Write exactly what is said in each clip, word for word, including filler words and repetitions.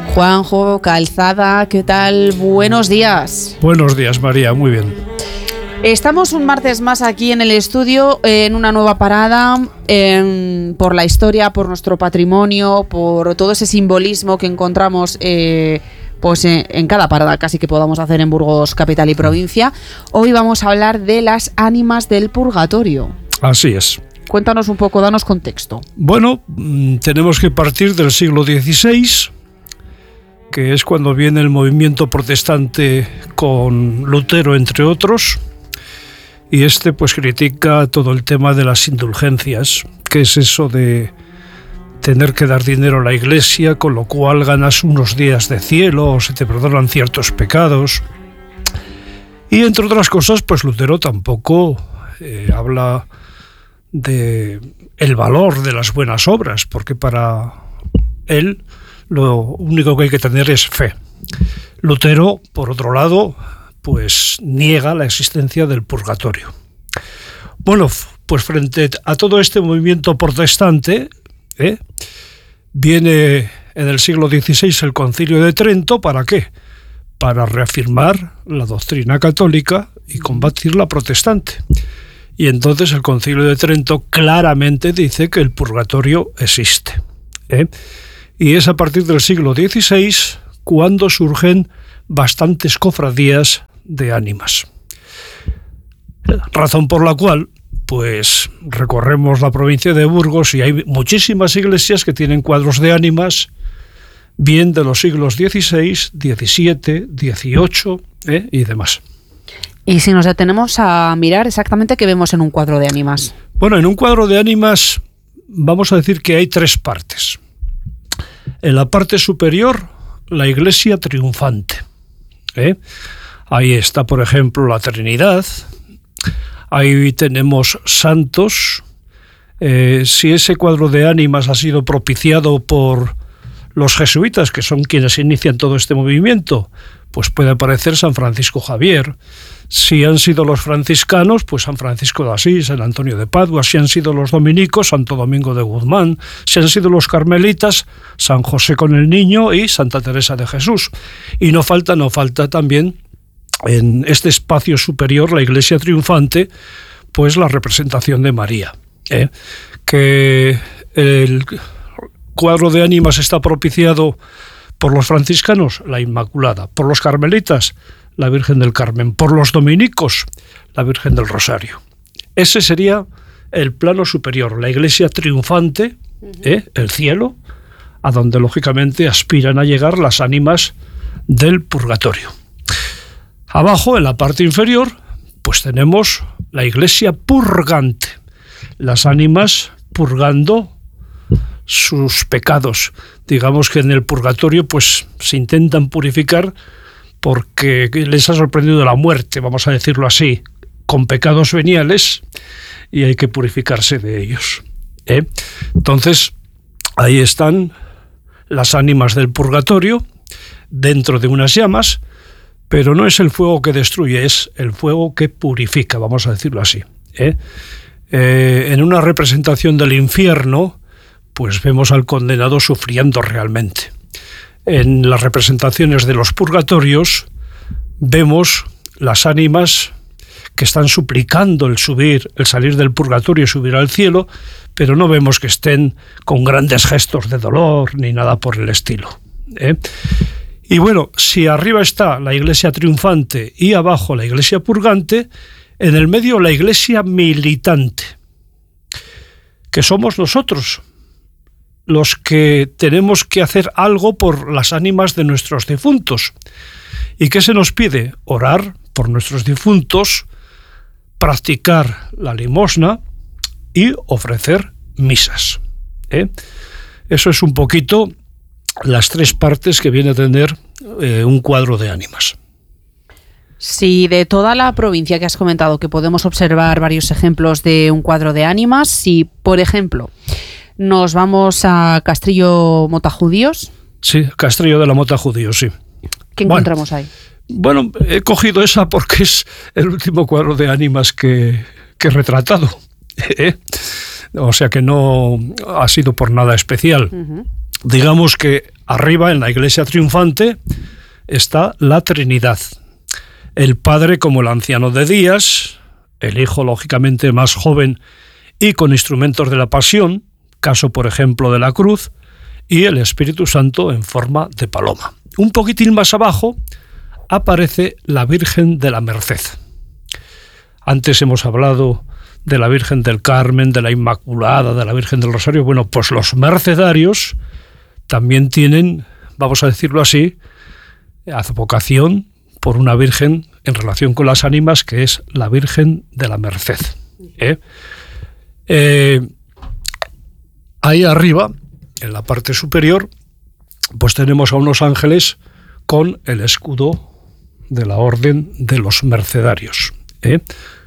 Juanjo Calzada, ¿qué tal? Buenos días. Buenos días, María, muy bien. Estamos un martes más aquí en el estudio, eh, en una nueva parada, eh, por la historia, por nuestro patrimonio, por todo ese simbolismo que encontramos eh, pues, eh, en cada parada casi que podamos hacer en Burgos, capital y provincia. Hoy vamos a hablar de las ánimas del purgatorio. Así es. Cuéntanos un poco, danos contexto. Bueno, tenemos que partir del siglo dieciséis, que es cuando viene el movimiento protestante con Lutero, entre otros, y este pues critica todo el tema de las indulgencias, que es eso de tener que dar dinero a la iglesia, con lo cual ganas unos días de cielo o se te perdonan ciertos pecados. Y entre otras cosas, pues Lutero tampoco eh, habla de el valor de las buenas obras, porque para él lo único que hay que tener es fe. Lutero, por otro lado, pues niega la existencia del purgatorio. Bueno, pues frente a todo este movimiento protestante, ¿eh? viene en el siglo dieciséis el Concilio de Trento. ¿Para qué? Para reafirmar la doctrina católica y combatir la protestante. Y entonces el Concilio de Trento claramente dice que el purgatorio existe, ¿eh? Y es a partir del siglo dieciséis cuando surgen bastantes cofradías de ánimas. Razón por la cual, pues, recorremos la provincia de Burgos y hay muchísimas iglesias que tienen cuadros de ánimas, bien de los siglos dieciséis, diecisiete, dieciocho, ¿eh? y demás. Y si nos detenemos a mirar exactamente qué vemos en un cuadro de ánimas. Bueno, en un cuadro de ánimas vamos a decir que hay tres partes. En la parte superior, la iglesia triunfante, ¿eh? Ahí está, por ejemplo, la Trinidad. Ahí tenemos santos. Eh, si ese cuadro de ánimas ha sido propiciado por los jesuitas, que son quienes inician todo este movimiento, pues puede aparecer San Francisco Javier. Si han sido los franciscanos, pues San Francisco de Asís, San Antonio de Padua. Si han sido los dominicos, Santo Domingo de Guzmán. Si han sido los carmelitas, San José con el Niño y Santa Teresa de Jesús. Y no falta, no falta también en este espacio superior, la iglesia triunfante, pues la representación de María, ¿eh? Que el cuadro de ánimas está propiciado por los franciscanos, la Inmaculada; por los carmelitas, la Virgen del Carmen; por los dominicos, la Virgen del Rosario. Ese sería el plano superior, la iglesia triunfante, ¿eh? el cielo, a donde lógicamente aspiran a llegar las ánimas del purgatorio. Abajo, en la parte inferior, pues tenemos la iglesia purgante, las ánimas purgando sus pecados. Digamos que en el purgatorio pues se intentan purificar porque les ha sorprendido la muerte, vamos a decirlo así, con pecados veniales, y hay que purificarse de ellos, ¿eh? Entonces, ahí están las ánimas del purgatorio dentro de unas llamas, pero no es el fuego que destruye, es el fuego que purifica, vamos a decirlo así, ¿eh? Eh, en una representación del infierno, pues vemos al condenado sufriendo realmente. En las representaciones de los purgatorios vemos las ánimas que están suplicando el subir, el salir del purgatorio y subir al cielo, pero no vemos que estén con grandes gestos de dolor ni nada por el estilo, ¿eh? Y bueno, si arriba está la iglesia triunfante y abajo la iglesia purgante, en el medio la iglesia militante, que somos nosotros, los que tenemos que hacer algo por las ánimas de nuestros difuntos. ¿Y qué se nos pide? Orar por nuestros difuntos, practicar la limosna y ofrecer misas, ¿eh? Eso es un poquito las tres partes que viene a tener eh, un cuadro de ánimas. Si de toda la provincia que has comentado que podemos observar varios ejemplos de un cuadro de ánimas, si por ejemplo nos vamos a Castrillo Mota Judíos. Sí, Castrillo de la Mota Judíos, sí. ¿Qué encontramos bueno, ahí? Bueno, he cogido esa porque es el último cuadro de ánimas que, que he retratado, ¿eh? O sea que no ha sido por nada especial. Uh-huh. digamos que arriba en la iglesia triunfante está la Trinidad. El Padre como el anciano de días, el Hijo lógicamente más joven y con instrumentos de la pasión, caso por ejemplo de la cruz, y el Espíritu Santo en forma de paloma. Un poquitín más abajo aparece la Virgen de la Merced. Antes hemos hablado de la Virgen del Carmen, de la Inmaculada, de la Virgen del Rosario. Bueno, pues los mercedarios también tienen, vamos a decirlo así, advocación por una Virgen en relación con las ánimas, que es la Virgen de la Merced. ¿Eh? Eh, ahí arriba, en la parte superior, pues tenemos a unos ángeles con el escudo de la Orden de los Mercedarios. ¿Eh?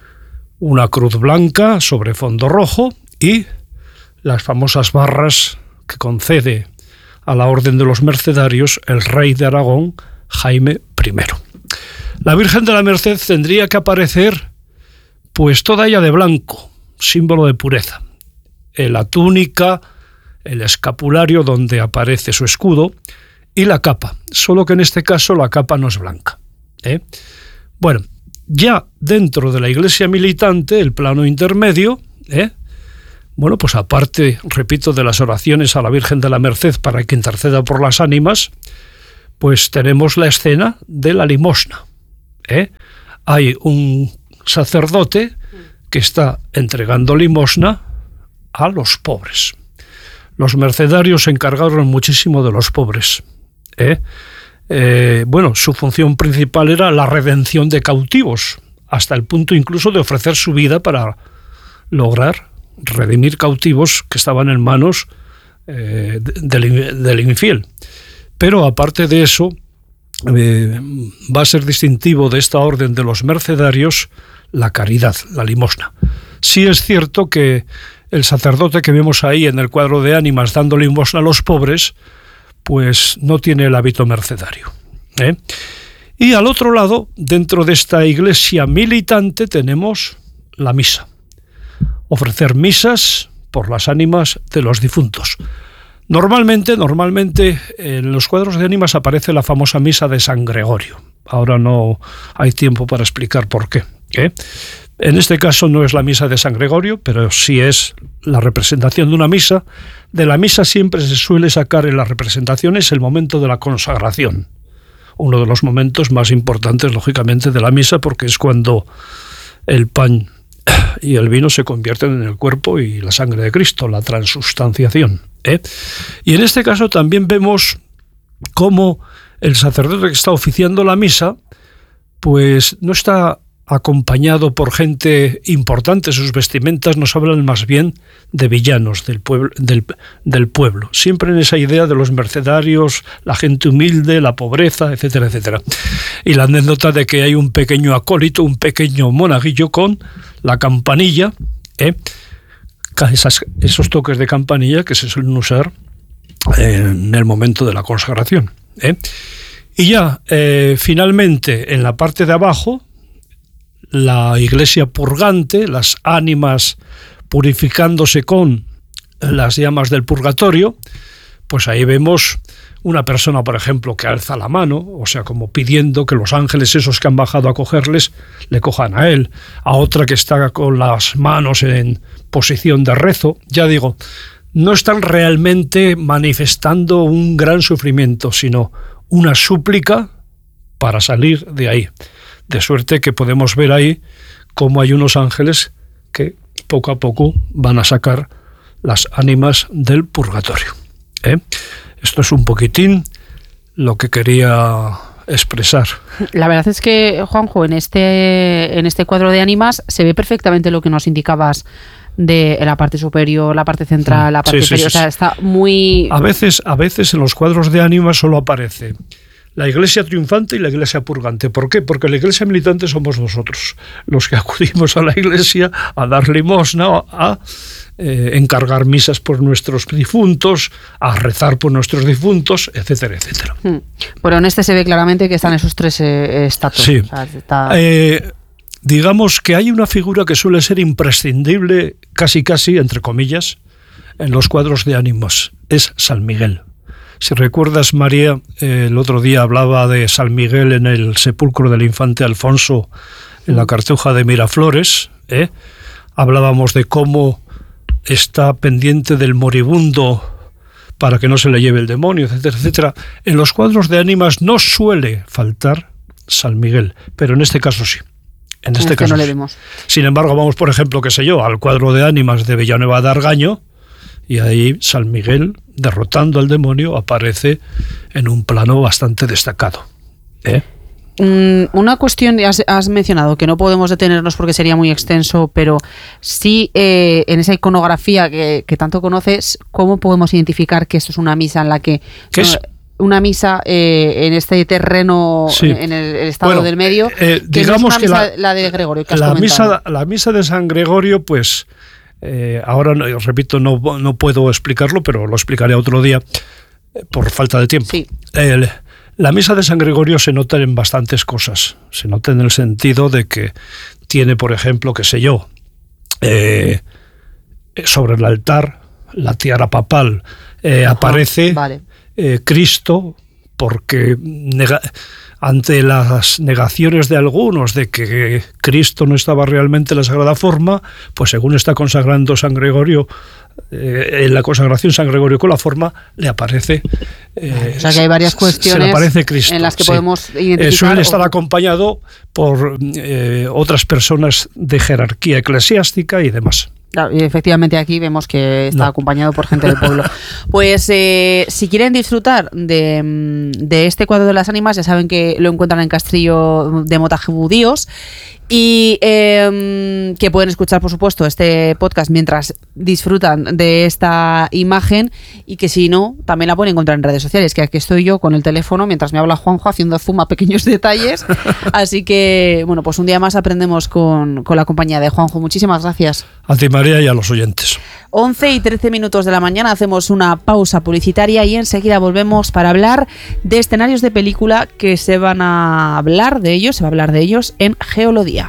Una cruz blanca sobre fondo rojo y las famosas barras que concede a la Orden de los Mercedarios el rey de Aragón, Jaime primero. La Virgen de la Merced tendría que aparecer pues toda ella de blanco, símbolo de pureza. En la túnica, el escapulario donde aparece su escudo y la capa, solo que en este caso la capa no es blanca. ¿Eh? Bueno, ya dentro de la iglesia militante, el plano intermedio, ¿eh? bueno, pues aparte, repito, de las oraciones a la Virgen de la Merced para que interceda por las ánimas, pues tenemos la escena de la limosna. ¿Eh? Hay un sacerdote que está entregando limosna a los pobres. Los mercedarios se encargaron muchísimo de los pobres. ¿Eh? Eh, bueno, su función principal era la redención de cautivos, hasta el punto incluso de ofrecer su vida para lograr redimir cautivos que estaban en manos eh, del, del infiel. Pero aparte de eso, eh, va a ser distintivo de esta orden de los mercedarios la caridad, la limosna. Sí es cierto que el sacerdote que vemos ahí en el cuadro de ánimas dando limosna a los pobres, pues no tiene el hábito mercedario. ¿eh? Y al otro lado, dentro de esta iglesia militante, tenemos la misa. Ofrecer misas por las ánimas de los difuntos. Normalmente, normalmente en los cuadros de ánimas aparece la famosa misa de San Gregorio. Ahora no hay tiempo para explicar por qué. ¿eh? En este caso no es la misa de San Gregorio, pero sí es la representación de una misa. De la misa siempre se suele sacar en las representaciones el momento de la consagración. Uno de los momentos más importantes, lógicamente, de la misa, porque es cuando el pan y el vino se convierten en el cuerpo y la sangre de Cristo, la transustanciación. ¿eh? Y en este caso también vemos cómo el sacerdote que está oficiando la misa, pues no está acompañado por gente importante. Sus vestimentas nos hablan más bien de villanos del pueblo, del, del pueblo. Siempre en esa idea de los mercedarios, la gente humilde, la pobreza, etcétera, etcétera. Y la anécdota de que hay un pequeño acólito, un pequeño monaguillo con la campanilla, ¿eh? Esas, esos toques de campanilla que se suelen usar en el momento de la consagración. ¿eh? Y ya, eh, finalmente, en la parte de abajo, la iglesia purgante, las ánimas purificándose con las llamas del purgatorio, pues ahí vemos una persona, por ejemplo, que alza la mano, o sea, como pidiendo que los ángeles esos que han bajado a cogerles, le cojan a él, a otra que está con las manos en posición de rezo. Ya digo, no están realmente manifestando un gran sufrimiento, sino una súplica para salir de ahí. De suerte que podemos ver ahí cómo hay unos ángeles que poco a poco van a sacar las ánimas del purgatorio. ¿eh? Esto es un poquitín lo que quería expresar. La verdad es que, Juanjo, en este, en este cuadro de ánimas se ve perfectamente lo que nos indicabas de la parte superior, la parte central, la parte sí, sí, inferior. sí, o sea, sí. está muy... A veces, a veces en los cuadros de ánimas solo aparece la iglesia triunfante y la iglesia purgante. ¿Por qué? Porque la iglesia militante somos nosotros, los que acudimos a la iglesia a dar limosna, a eh, encargar misas por nuestros difuntos, a rezar por nuestros difuntos, etcétera, etcétera. Hmm. Pero en este se ve claramente que están esos tres eh, estatus. Sí. O sea, está... eh, digamos que hay una figura que suele ser imprescindible, casi casi, entre comillas, en los cuadros de ánimas. Es San Miguel. Si recuerdas, María, eh, el otro día hablaba de San Miguel en el sepulcro del infante Alfonso en la Cartuja de Miraflores, ¿eh? Hablábamos de cómo está pendiente del moribundo para que no se le lleve el demonio, etcétera, etcétera. En los cuadros de ánimas no suele faltar San Miguel, pero en este caso sí. En este, en este caso no le sí. vemos. Sin embargo, vamos, por ejemplo, qué sé yo, al cuadro de ánimas de Villanueva de Argaño, y ahí San Miguel, derrotando al demonio, aparece en un plano bastante destacado. ¿Eh? Una cuestión, has, has mencionado que no podemos detenernos porque sería muy extenso, pero sí eh, en esa iconografía que, que tanto conoces, ¿cómo podemos identificar que esto es una misa en la que... ¿Qué es? Una misa eh, en este terreno, sí. en el, el estado bueno, del medio, eh, digamos que, no es una que misa, la, la de Gregorio, que has la comentado. misa, la misa de San Gregorio, pues eh, ahora, repito, no, no puedo explicarlo, pero lo explicaré otro día eh, por falta de tiempo. Sí. El, La misa de San Gregorio se nota en bastantes cosas. Se nota en el sentido de que tiene, por ejemplo, qué sé yo, eh, sobre el altar, la tiara papal, eh, Ajá, aparece vale. eh, Cristo, porque nega- ante las negaciones de algunos de que Cristo no estaba realmente en la sagrada forma, pues según está consagrando San Gregorio, Eh, en la consagración San Gregorio con la forma le aparece eh, o sea que hay varias cuestiones se le aparece Cristo, en las que sí. podemos identificar eh, suele estar o... acompañado por eh, otras personas de jerarquía eclesiástica y demás. Claro, y efectivamente aquí vemos que está no. acompañado por gente del pueblo. Pues eh, si quieren disfrutar de, de este cuadro de las ánimas, ya saben que lo encuentran en Castrillo de Motajebudíos y eh, que pueden escuchar, por supuesto, este podcast mientras disfrutan de esta imagen y que si no, también la pueden encontrar en redes sociales, que aquí estoy yo con el teléfono mientras me habla Juanjo haciendo zoom a pequeños detalles. Así que, bueno, pues un día más aprendemos con, con la compañía de Juanjo. Muchísimas gracias. A ti, María, y a los oyentes. once y trece minutos de la mañana, hacemos una pausa publicitaria y enseguida volvemos para hablar de escenarios de película que se van a hablar de ellos, se va a hablar de ellos en Geolodía.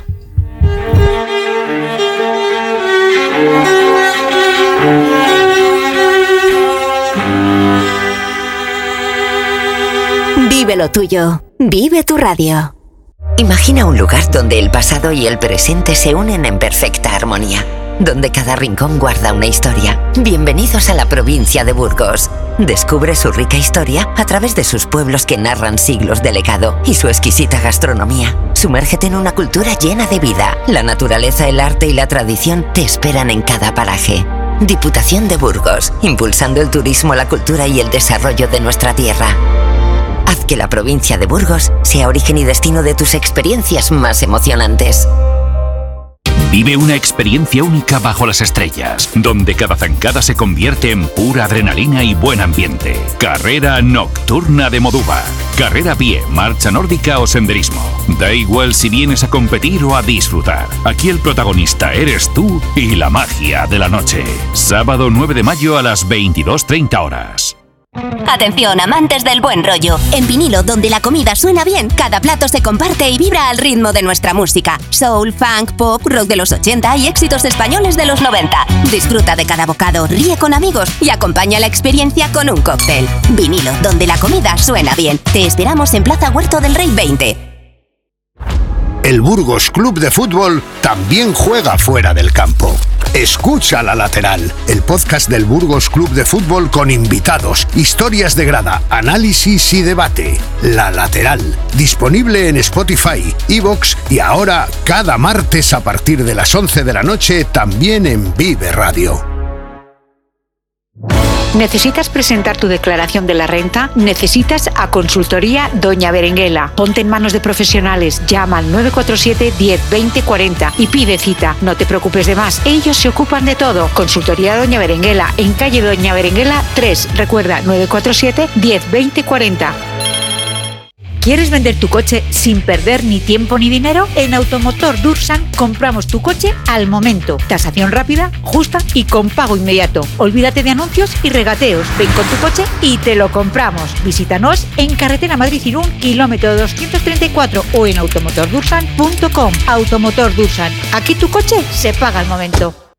Vive lo tuyo, vive tu radio. Imagina un lugar donde el pasado y el presente se unen en perfecta armonía, donde cada rincón guarda una historia. Bienvenidos a la provincia de Burgos. Descubre su rica historia a través de sus pueblos que narran siglos de legado y su exquisita gastronomía. Sumérgete en una cultura llena de vida. La naturaleza, el arte y la tradición te esperan en cada paraje. Diputación de Burgos, impulsando el turismo, la cultura y el desarrollo de nuestra tierra. Haz que la provincia de Burgos sea origen y destino de tus experiencias más emocionantes. Vive una experiencia única bajo las estrellas, donde cada zancada se convierte en pura adrenalina y buen ambiente. Carrera Nocturna de Moduva. Carrera a pie, marcha nórdica o senderismo. Da igual si vienes a competir o a disfrutar. Aquí el protagonista eres tú y la magia de la noche. Sábado nueve de mayo a las veintidós treinta horas. Atención, amantes del buen rollo. En Vinilo, donde la comida suena bien, cada plato se comparte y vibra al ritmo de nuestra música. Soul, funk, pop, rock de los ochenta y éxitos españoles de los noventa. Disfruta de cada bocado, ríe con amigos y acompaña la experiencia con un cóctel. Vinilo, donde la comida suena bien. Te esperamos en Plaza Huerto del Rey veinte. El Burgos Club de Fútbol también juega fuera del campo. Escucha La Lateral, el podcast del Burgos Club de Fútbol con invitados, historias de grada, análisis y debate. La Lateral, disponible en Spotify, iVoox y ahora cada martes a partir de las once de la noche también en Vive Radio. ¿Necesitas presentar tu declaración de la renta? ¿Necesitas a Consultoría Doña Berenguela? Ponte en manos de profesionales, llama al nueve cuatro siete, diez, veinte, cuarenta y pide cita. No te preocupes de más, ellos se ocupan de todo. Consultoría Doña Berenguela, en calle Doña Berenguela tres. Recuerda, nueve cuatro siete, diez, veinte, cuarenta. ¿Quieres vender tu coche sin perder ni tiempo ni dinero? En Automotor Dursan compramos tu coche al momento. Tasación rápida, justa y con pago inmediato. Olvídate de anuncios y regateos. Ven con tu coche y te lo compramos. Visítanos en Carretera Madrid-Irún, kilómetro doscientos treinta y cuatro o en automotor dursan punto com. Automotor Dursan. Aquí tu coche se paga al momento.